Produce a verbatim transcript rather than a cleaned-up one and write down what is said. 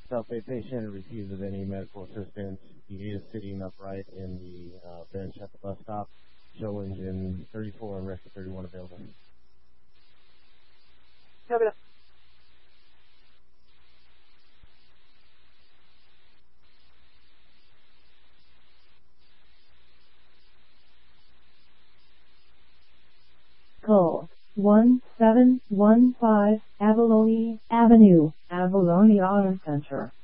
Self-pay patient refuses any medical assistance. He is sitting upright in the uh, bench at the bus stop. Show engine thirty-four and rescue thirty-one available. Copy that. Call one seven one five Avalone Avenue, Avalone Auto Center.